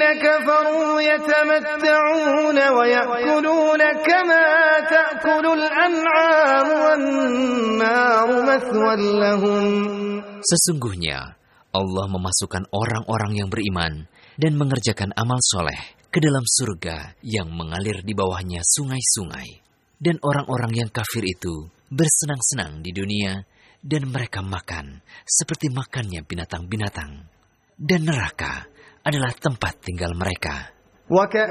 كفروا يتمتعون ويأكلون كما تأكل الأنعام والنار مثوى لهم. Sesungguhnya Allah memasukkan orang-orang yang beriman dan mengerjakan amal soleh ke dalam surga yang mengalir di bawahnya sungai-sungai. Dan orang-orang yang kafir itu bersenang-senang di dunia dan mereka makan seperti makannya binatang-binatang. Dan neraka adalah tempat tinggal mereka.